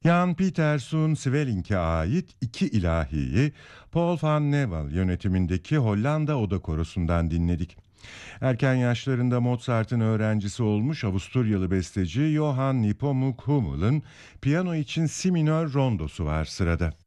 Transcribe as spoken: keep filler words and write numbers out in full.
Jan Pieterszoon Swelling'e ait iki ilahiyi Paul van Neval yönetimindeki Hollanda Oda Korosu'ndan dinledik. Erken yaşlarında Mozart'ın öğrencisi olmuş Avusturyalı besteci Johann Nepomuk Hummel'ın piyano için Si minör rondosu var sırada.